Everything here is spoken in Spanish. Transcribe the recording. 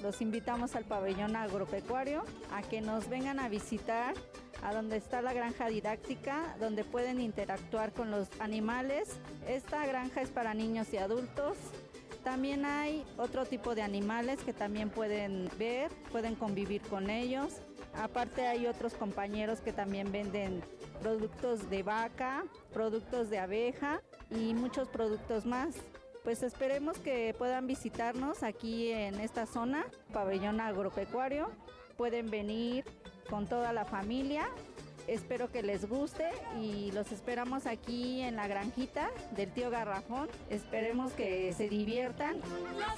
Los invitamos al pabellón agropecuario a que nos vengan a visitar a donde está la granja didáctica, donde pueden interactuar con los animales. Esta granja es para niños y adultos. También hay otro tipo de animales que también pueden ver, pueden convivir con ellos. Aparte hay otros compañeros que también venden productos de vaca, productos de abeja y muchos productos más. Pues esperemos que puedan visitarnos aquí en esta zona, pabellón agropecuario. Pueden venir con toda la familia. Espero que les guste y los esperamos aquí en la granjita del tío Garrafón. Esperemos que se diviertan.